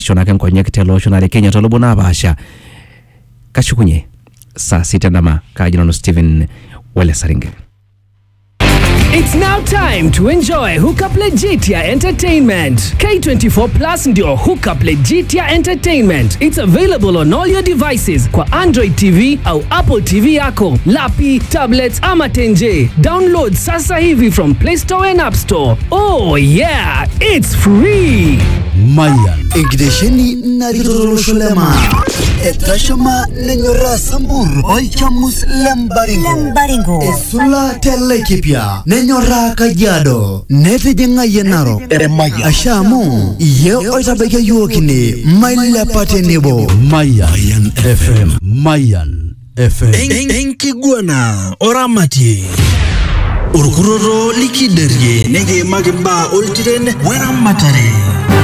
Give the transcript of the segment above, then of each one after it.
shonake nkonyek telo shonare Kenya tolobona abasha kashukunye saa 6 kajinono Steven Wele Saringe. It's now time to enjoy Hookup Legitia Entertainment. K24 Plus ndio Hookup Legitia Entertainment. It's available on all your devices kwa Android TV au Apple TV yako, lapi, tablets ama tenje. Download sasa hivi from Play Store and App Store. Oh yeah, it's free. Mayan Ingdesheni Naritolo Sholema Etashama Nenyora Sambur Oichamus Lembaringo Esula Telekipia Nenyora Kajado Nete Jenga Yenaro Ashamu Ye Oitabeke Yuokini Maila Patenebo Mayan FM Mayan FM Enkiguana Oramati Urukuroro Likiderye Nege Magimba Ultiren Weramatare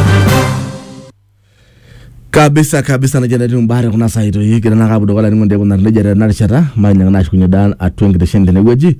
kabisa na jana mbare kuna saito yiki na kabudo wala ngonde kuna nejere na chata manya na shukunye dan atwenge de shende ne weji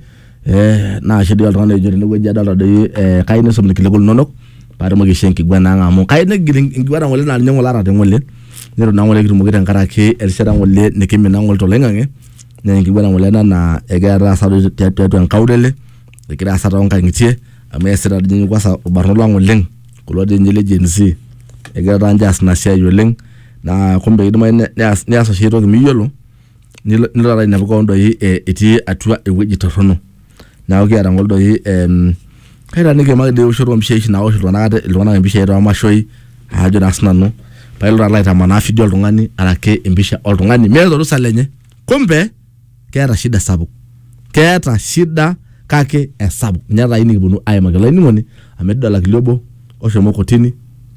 na shedi wal ronde jere ne weji adala de kayne somni kilegol nonok pare mo gishenki gwana ngamo kayne giling gwana wala na nyong wala rate ngolle nero na wala girumo gitan karake el sheda ngolle ne kimi na ngol to lengange nyengi gwana wala na egara sadu tetu en kawdele de kira sadu on kangitie amesera de nyugwa sa barnolo ngoleng kulo de nyele jensi egara njas na shayo leng na kumbe iduma ne aso shiro miyolo ni la ina ko ndo yi eti atua eweji tofono na ogi ara ngoldo yi kaira nige magde o shiro msheshi na o shiro na ade ilwana mbisha ero amashoi hajo nasna no pailo la ita manafi dio lungani arake mbisha olungani mezo rusalenye kumbe kera shida sabu kera shida kake esabu nyara ini bunu ay magala ni ngoni amedo la kilobo o shomo kotini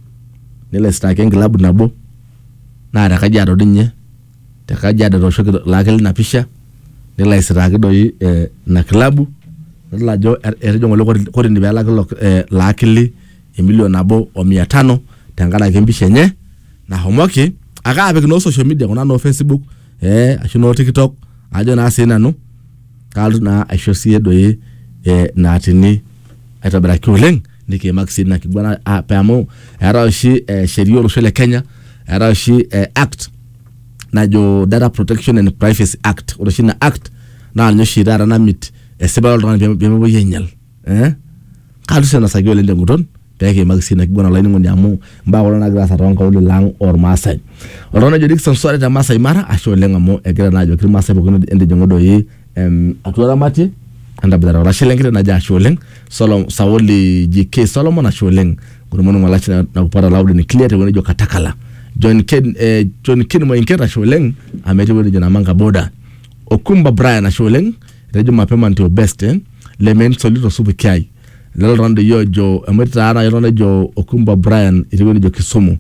nile stake nglabu nabo na da kajado dinye ta kajado ro shoki lakel na pisha nile israke do yi na klabu la jo jongo lo ko ni bela ko lakili million nabo o 500 tangala kembisha nye na homoki aka abe no social media kuna no Facebook ashino TikTok ajo na sina no kalu na ashosie do yi na atini atabara kuleng nike maxi na kigwana pamo era shi sheria shele Kenya era shi act na jo data protection and privacy act oroshina act na nyo shirara na mit sebal ron bembo yenyal kalu sena sagole ndenguton peke maxi na kigwana laini ngonya mu mba wala na grasa ron ka uli lang or masai orona jo dikson sore ta masai mara asho lenga mo egera na jo kri masai bokono ende jongodo yi atwara mati anda bidara rashelen kile na ja sholeng solo sawoli JK Solomon na sholeng kurumono malachi na kupara laude ni clear wene jo katakala John Ken mo inkera sholeng amete wene jona manga boda Okumba Brian na sholeng rejo mapema ndio best le men solito subu kai lelo ronde yo jo ameta ana yone jo Okumba Brian ite wene jo Kisumu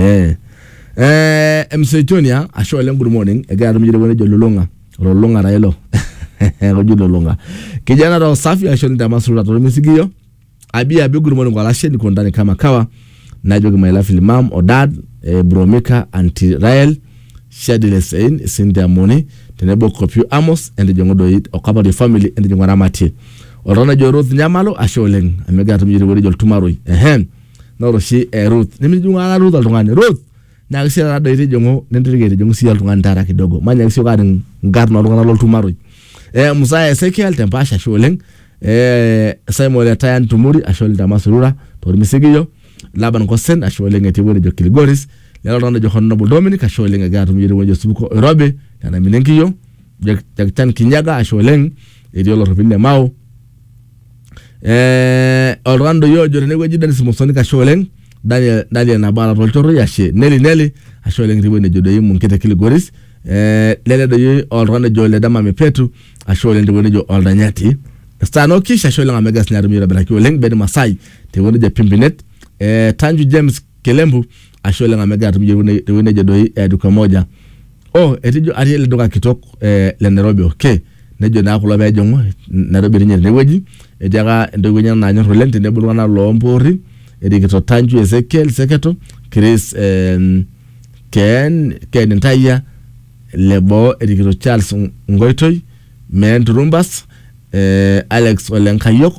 MC Junior a sholeng good morning egara mjire wene jo Lolonga raelo rojulo longa kijana ro safi ashoni damasura to misigio abi gurumoni kwa lasheni kondani kama kawa najogi my love mam odad bromika anti rael shadiles in Cynthia Moni tenebo kopio amos and jongodo it okaba the family and jongwana mati orona jo Ruth Nyamalo asholeng amega tumjiri wori jol tumaroi noro shi Ruth nimi jungana Ruth altungani Ruth na kisi rado ite jongo nendirigere jongo si altungani tara kidogo manya kisi okadi ngarno altungana lol tumaroi Musa Ezekiel tempasha sholeng Simon Letayan Tumuri ashol Damasurura to misigio Laban Kosen asholeng etiwele jo Kilgoris lelo ronde jo Honorable Dominic asholeng agatu mjiri wonjo subuko Robe na minenkiyo Jaktan Kinyaga asholeng ediolo robine mau Orlando yo jo ne weji Dennis Musoni asholeng Daniel Nabala Rolchoro yashe Nelly asholeng riwene jo de munkete Kilgoris lele de olrande jole dama me petu ashole de woni jo oldanyati stano kisha ashole ngamega snyari mira bela kioleng bede Masai te woni je Pimbinet Tanju James Kelembu ashole ngamega tumje woni je doi eduka moja etijo ariele doka kitok le Nairobi okay nejo na kulo be jongo Nairobi nyere ne weji ejaga ndogo nyana na nyo lente ne bulwana lo mpori edikito Tanju Ezekiel Seketo Chris Ken Ntaya lebo edikito Charles Ngoitoi Menturumbas Alex Olenkayok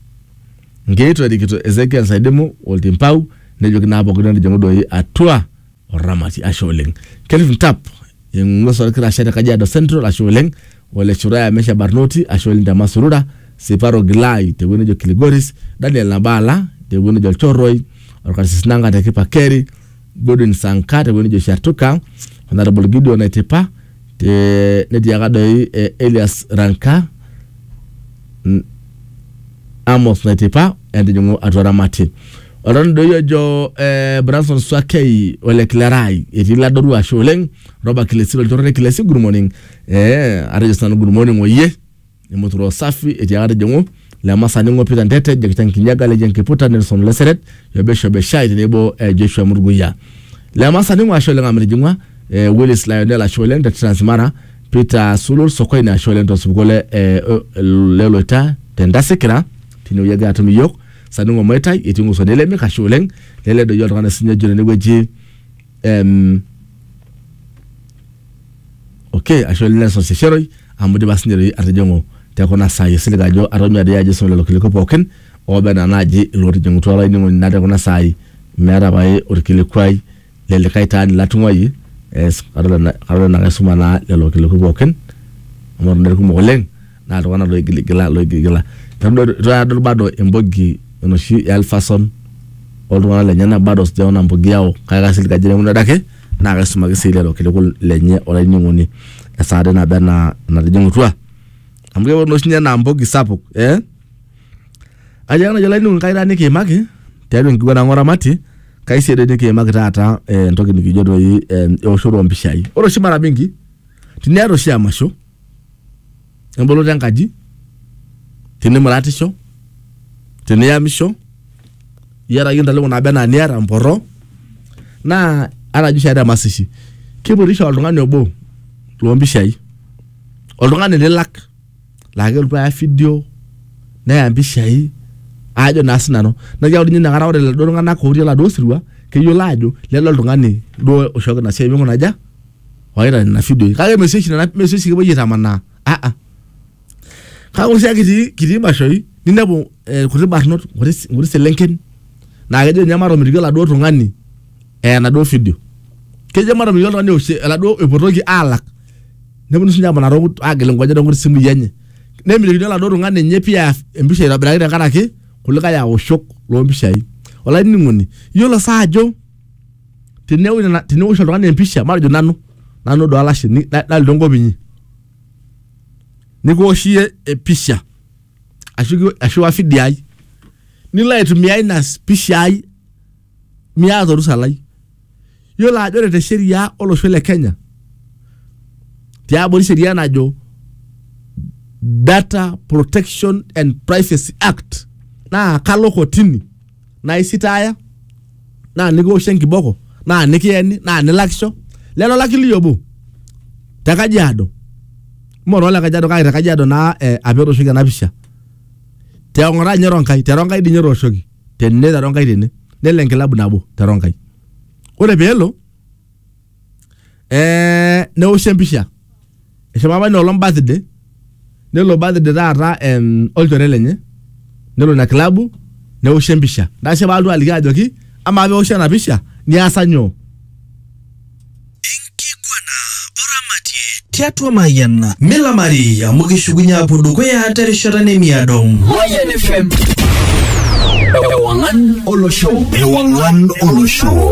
ngeito edikito Ezekiel Saidemo Oltimpau nejo kinabo kudande jongo doi atua Oramati Asholeng. Kelvin Tap ngoso kira shata Kajiado Central Asholeng. Ole Churaya Mesha Barnoti Asholeng Damasurura. Siparo Gilai tegwene jo Kiligoris. Daniel Nabala tegwene jo Choroi. Orkasis Nanga tekipa Keri. Godwin Sanka tegwene jo Shatuka. Honorable Gideon Etepa. Neti Agadoi Elias Ranka. Amos Netepa. Ende jongo Atoramati. Orondo yojo Branson Swakei ole Clarai etila doru Asholeng roba Kilesi torre Kilesi good morning arejistan good morning oye emotro safi etiagade jongo la masani ngo Peter Ndete jekitan kinyaga le jenke puta Nelson Leseret yobesho shai nebo Joshua Murguya la masani ngo Asholeng amrejingwa Willis Lionel Asholeng de Transmara Peter Sulul Sokoina Asholeng to subgole lelota tendasekira tino yaga atumiyok sanungo moitai etingo sonele me Asholeng lele do yoro kana sinya jone weji okay Asholeng Nelson Sesheroi amude basinere arjongo te kona sai siliga jo aronya de yaje solo kiliko poken obena naji lori jongo tola ni ngoni nade kona sai mera bae orkile kwai lele kaitani latungoi arona na suma na lelo kiliko poken amor nder ko moleng na to wana lo gila tamdo do bado embogi no shi Elfason olwana le nyana bados de ona mbogiao kaga silika jere muna dake na ga suma gisile lo kile ko lenye ola nyingoni asade na bena na jingutwa amge wono shinya na mbogi sapo ajana jala ni kaida ni ke magi tero ngwa na ngora mati kaisi de ke magi tata ntoki ni kijodo yi oshoro mbishai oro shimara bingi tinero shia masho mbolo tangaji tinimurati sho teneyamisho yara yinda lengo na bena niara mporo na ana jusha da masishi kiburisha olungane obo lombishai olungane ne lak lage lwa video na yambishai ajo nasinano na jawu nyina ngara ore do ngana ko ri la do sirwa ke yo lajo le lo olungane do oshoga na sebe ngona ja waira na video kage message na message ke boyita mana ka unsia kiti mashoi ninabo kuri barnot kuri selenken na gaje nyamaro mirigala do tungani na do video ke jamaro mirigala ne o la do epotoki alak ne bunu sunya bana ro agele ngwaje do nguri simu yenye ne mirigala do tungani nyepia embisha ira bra kana ke kulika ya oshok lo mbishai wala ni ngoni yolo sajo tinewo shotongani embisha marjo nano do alashi ni dal dongo binyi niko shie episha ashuwa fidiai nila etu miainas pishai miazo rusalai yola ajore te sheria olo shwele Kenya tiabori sheria na jo Data Protection and Privacy Act na kaloko tini na isitaya na niko shenki boko na nikieni na nilaksho lelo lakili yobo Kajiado morola Kajiado na abero shiga na bisha te ngora teronkai di nyoro shogi tenne teronkai dene nelen klabu nabo teronkai ore belo ne o shempisha shema no lombazde ne lo bazde dara oltorelenye ne lo na klabu ne o shempisha da sheba alu aligajo ki ama be o shana bisha ni asanyo Tiatwa Mayan Mela Maria mugishugunya puduko ya hatari sharane miadong Mayan FM Ewangan Olo Show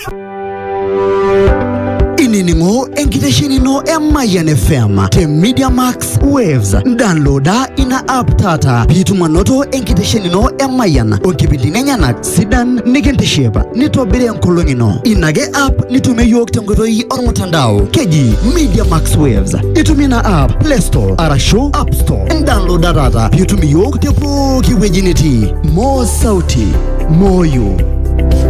Ininimo enkitesheni no Mayan FM te Media Max Waves downloada ina app tata pitu manoto enkitesheni no Mayan onkibidi nenyana sidan nikentesheba nitobire nkolongi no inage app nitume yok tengoto yi ormotandao keji Media Max Waves itumina app Play Store arasho App Store downloada data pitu mi yok tepo kiwejiniti mo sauti moyo